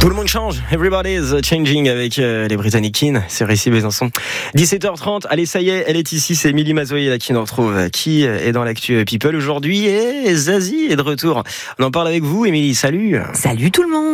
Tout le monde change, everybody's changing avec les Britanniques Keane, c'est Récit Besançon. 17h30, allez ça y est, elle est ici, c'est Émilie Mazoyer là qui nous retrouve, qui est dans l'actu People aujourd'hui et Zazie est de retour. On en parle avec vous Émilie, salut. Salut tout le monde.